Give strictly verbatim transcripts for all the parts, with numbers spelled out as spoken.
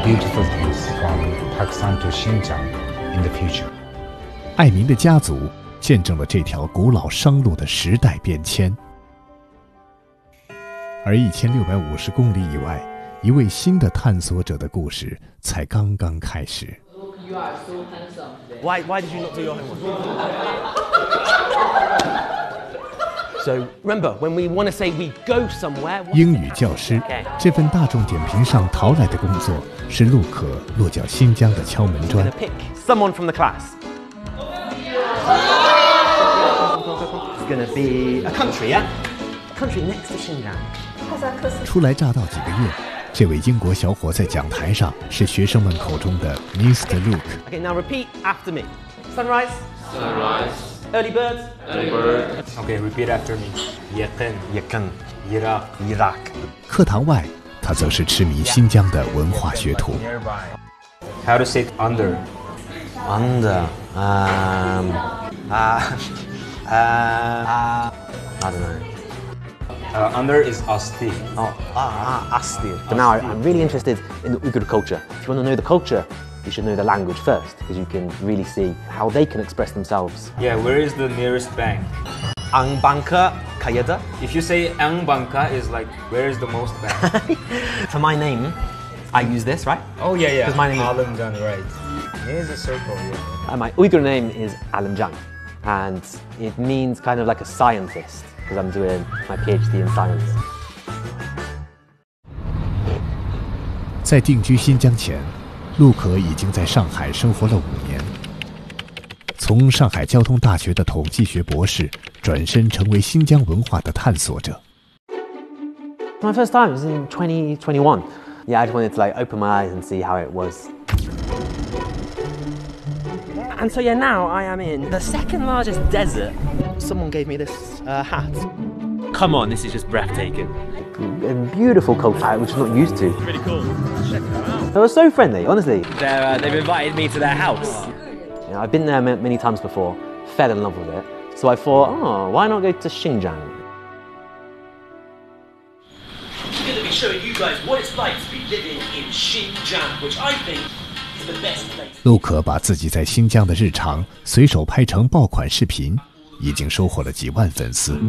beautiful things from Pakistan to Xinjiang in the future. 艾民的家族见证了这条古老商路的时代变迁。而一千六百五十公里以外，一位新的探索者的故事才刚刚开始。 Why, why did you not do your homework? So remember, when we want to say we go somewhere. 英语教师，这份大众点评上淘来的工作，是陆可落脚新疆的敲门砖。 Pick someone from the class. It's going to be a country, yeah? A country next to Xinjiang. 初来乍到几个月，这位英国小伙在讲台上是学生们口中的 Mister Luke。 Okay, now repeat after me. Sunrise. Sunrise. Early birds. Early bird. Okay, repeat after me. Yaqin. Yaqin. Iraq. Iraq. 课堂外，他则是痴迷新疆的文化学徒。 How to say under? Under. Um. Uh. Uh. uh I don't know. Uh, under is asti. Oh, ah, ah, asti. But now I, I'm really interested in the Uyghur culture. If you want to know the culture, you should know the language first, because you can really see how they can express themselves. Yeah, where is the nearest bank? Angbanka Kayada. If you say Angbanka, is like, where is the most bank? For my name, I use this, right? Oh yeah, yeah. Because my name is Alamjan, right? Here's a circle, yeah. And my Uyghur name is Alamjan, and it means kind of like a scientist, because I'm doing my PhD in science. 在定居新疆前，陆可已经在上海生活了五年。从上海交通大学的统计学博士，转身成为新疆文化的探索者。 My first time was in twenty twenty-one. Yeah, I just wanted to like open my eyes and see how it was. And so yeah, now I am in the second largest desert. Someone gave me this uh, hat. Come on, this is just breathtaking. And beautiful culture, which I'm not used to. Really cool. Check them out. They were so friendly, honestly. They're, uh, they've invited me to their house. You know, I've been there many times before, fell in love with it. So I thought, oh, why not go to Xinjiang? I'm going to be showing you guys what it's like to be living in Xinjiang, which I think is the best place. 陆可把自己在新疆的日常随手拍成爆款视频，已经收获了几万粉丝。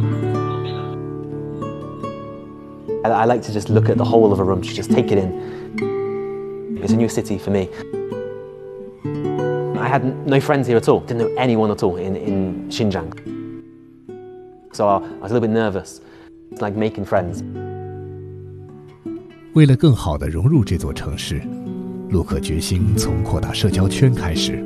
I, I like to just look at the whole of Urumqi, just take it in. It's a new city for me. I had no friends here at all, didn't know anyone at all in, in Xinjiang. So I, I was a little bit nervous. It's like making friends. 为了更好地融入这座城市，陆可决心从扩大社交圈开始。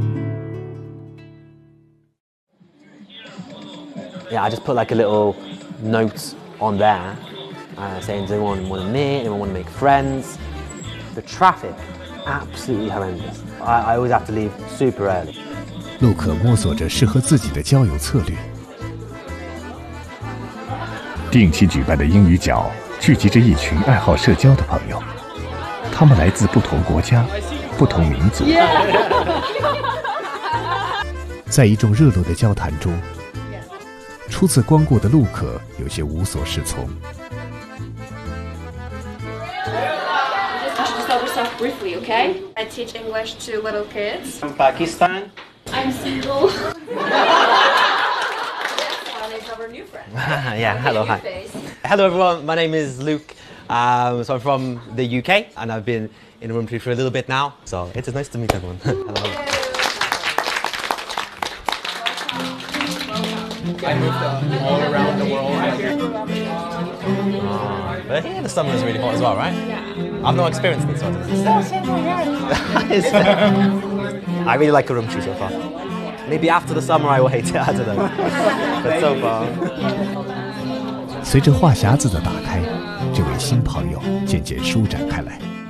Yeah, I just put like a little note on there uh, saying, does anyone want to meet? Anyone want to make friends? The traffic, absolutely horrendous. I, I always have to leave super early. 陆可摸索着适合自己的交友策略。定期举办的英语角聚集着一群爱好社交的朋友，他们来自不同国家、不同民族。在一众热络的交谈中，初次光顾的陆可有些无所适从。 Introduce yourself briefly, okay? I teach English to little kids. From Pakistan. I'm single. Our new friend. Yeah, hello, hi. Hello everyone, my name is Luke. Um, so I'm from the U K and I've been in Urumqi for a little bit now. So it is nice to meet everyone. Hello. I moved uh, all around the world. Oh, but here the summer is really hot as well, right? Yeah. I've no experience in this one. I really like Urumqi so far. Maybe after the summer I will hate it, I don't know. But so far. 随着话匣子的打开，这位新朋友渐渐舒展开来。